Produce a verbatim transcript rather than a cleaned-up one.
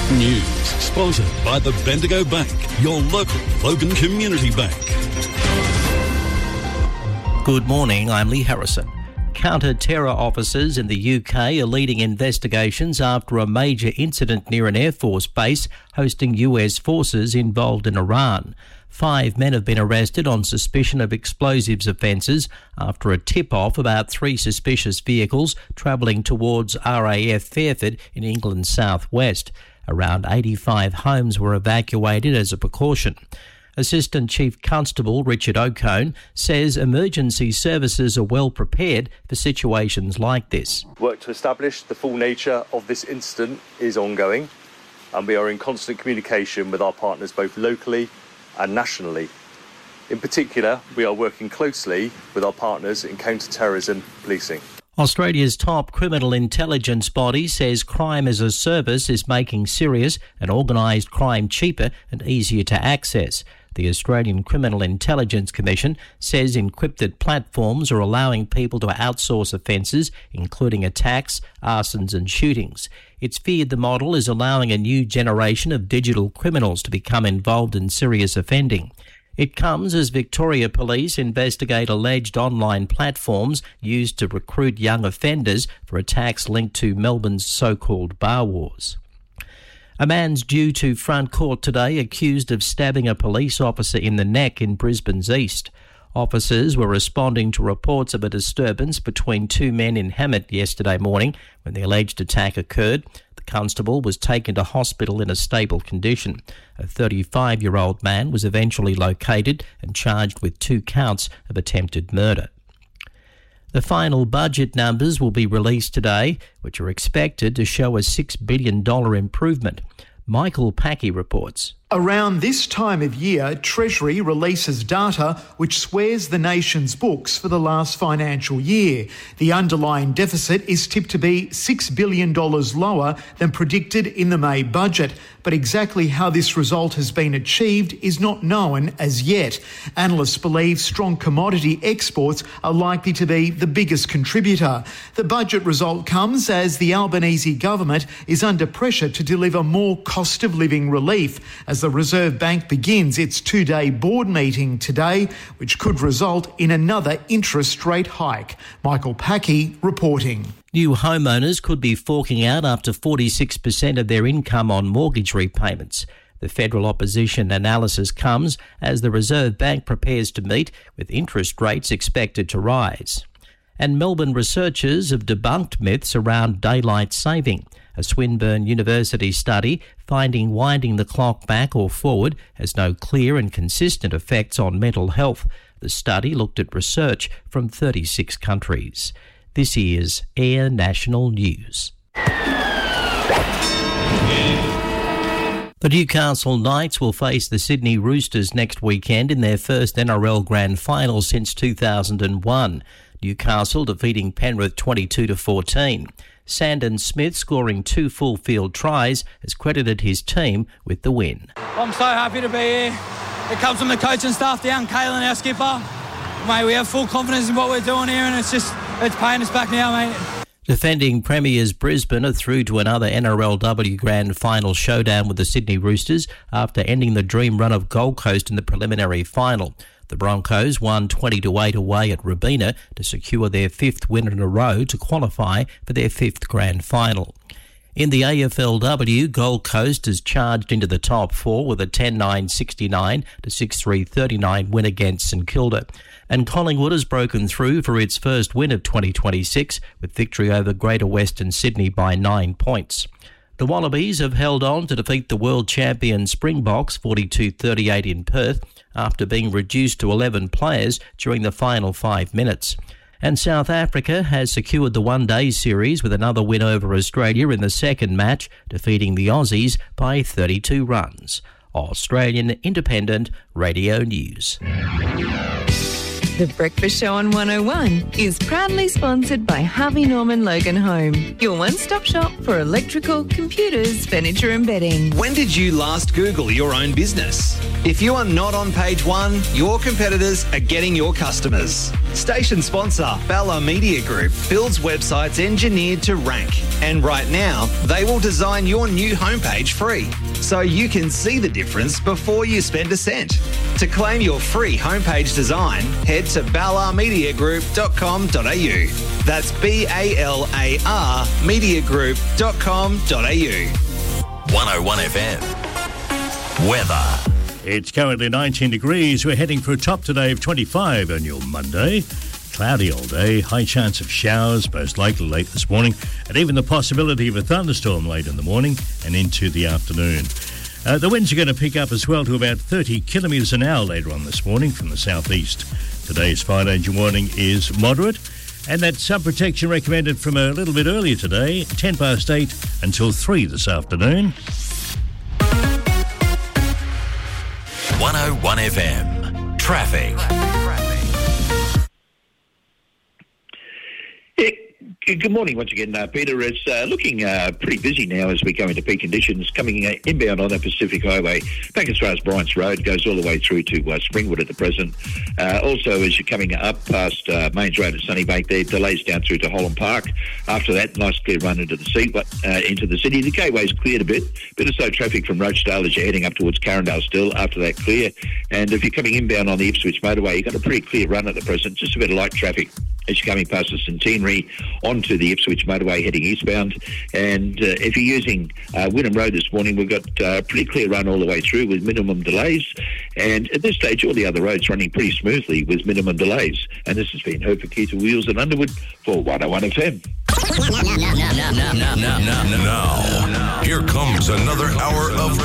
News sponsored by the Bendigo Bank, your local Logan Community Bank. Good morning, I'm Lee Harrison. Counter-terror officers in the U K are leading investigations after a major incident near an Air Force base hosting U S forces involved in Iran. Five men have been arrested on suspicion of explosives offences after a tip-off about three suspicious vehicles travelling towards R A F Fairford in England's southwest. Around eighty-five homes were evacuated as a precaution. Assistant Chief Constable Richard O'Cone says emergency services are well prepared for situations like this. Work to establish the full nature of this incident is ongoing, and we are in constant communication with our partners both locally and nationally. In particular, we are working closely with our partners in counter-terrorism policing. Australia's top criminal intelligence body says crime as a service is making serious and organised crime cheaper and easier to access. The Australian Criminal Intelligence Commission says encrypted platforms are allowing people to outsource offences, including attacks, arsons and shootings. It's feared the model is allowing a new generation of digital criminals to become involved in serious offending. It comes as Victoria Police investigate alleged online platforms used to recruit young offenders for attacks linked to Melbourne's so-called bar wars. A man's due to front court today accused of stabbing a police officer in the neck in Brisbane's east. Officers were responding to reports of a disturbance between two men in Hammett yesterday morning when the alleged attack occurred. The constable was taken to hospital in a stable condition. A thirty-five-year-old man was eventually located and charged with two counts of attempted murder. The final budget numbers will be released today, which are expected to show a six billion dollars improvement. Michael Packey reports. Around this time of year, Treasury releases data which swears the nation's books for the last financial year. The underlying deficit is tipped to be six billion dollars lower than predicted in the May budget, but exactly how this result has been achieved is not known as yet. Analysts believe strong commodity exports are likely to be the biggest contributor. The budget result comes as the Albanese government is under pressure to deliver more cost of living relief as the Reserve Bank begins its two-day board meeting today, which could result in another interest rate hike. Michael Packey reporting. New homeowners could be forking out up to forty-six percent of their income on mortgage repayments. The federal opposition analysis comes as the Reserve Bank prepares to meet with interest rates expected to rise. And Melbourne researchers have debunked myths around daylight saving. A Swinburne University study finding winding the clock back or forward has no clear and consistent effects on mental health. The study looked at research from thirty-six countries. This is Air National News. The Newcastle Knights will face the Sydney Roosters next weekend in their first N R L Grand Final since two thousand one. Newcastle defeating Penrith twenty-two to fourteen. Sandon Smith, scoring two full-field tries, has credited his team with the win. I'm so happy to be here. It comes from the coaching staff down, Kalen, our skipper. Mate, we have full confidence in what we're doing here, and it's just, it's paying us back now, mate. Defending premiers Brisbane are through to another N R L W Grand Final showdown with the Sydney Roosters after ending the dream run of Gold Coast in the preliminary final. The Broncos won twenty to eight away at Robina to secure their fifth win in a row to qualify for their fifth grand final. In the A F L W, Gold Coast has charged into the top four with a ten nine sixty-nine to six three thirty-nine win against St Kilda. And Collingwood has broken through for its first win of twenty twenty-six with victory over Greater Western Sydney by nine points. The Wallabies have held on to defeat the world champion Springboks forty-two thirty-eight in Perth after being reduced to eleven players during the final five minutes. And South Africa has secured the one-day series with another win over Australia in the second match, defeating the Aussies by thirty-two runs. Australian Independent Radio News. The Breakfast Show on one oh one is proudly sponsored by Harvey Norman Logan Home, your one-stop shop for electrical, computers, furniture and bedding. When did you last Google your own business? If you are not on page one, your competitors are getting your customers. Station sponsor Bella Media Group builds websites engineered to rank. And right now, they will design your new homepage free, so you can see the difference before you spend a cent. To claim your free homepage design, head to bala media group dot com dot a u. That's B A L A R media group dot com dot a u. one oh one F M. Weather. It's currently nineteen degrees. We're heading for a top today of twenty-five on your Monday. Cloudy all day, high chance of showers, most likely late this morning, and even the possibility of a thunderstorm late in the morning and into the afternoon. Uh, the winds are going to pick up as well to about thirty kilometres an hour later on this morning from the southeast. Today's fire danger warning is moderate, and that sun protection recommended from a little bit earlier today, ten past eight until three this afternoon. one oh one F M. Traffic. Good morning once again, uh, Peter. It's uh, looking uh, pretty busy now as we go into peak conditions. Coming uh, inbound on the Pacific Highway, back as far as Bryant's Road, goes all the way through to uh, Springwood at the present. Uh, also, as you're coming up past uh, Mains Road at Sunnybank, there delays down through to Holland Park. After that, nice clear run into the sea, but uh, into the city. The gateway's cleared a bit. Bit of slow traffic from Rochdale as you're heading up towards Carindale still. After that, clear. And if you're coming inbound on the Ipswich motorway, you've got a pretty clear run at the present. Just a bit of light traffic as you're coming past the Centenary onto the Ipswich motorway heading eastbound. And uh, if you're using uh, Wynnum Road this morning, we've got a uh, pretty clear run all the way through with minimum delays. And at this stage, all the other roads running pretty smoothly with minimum delays. And this has been Hereford Keith Wheels and Underwood for one oh one F M. Now, here comes another hour of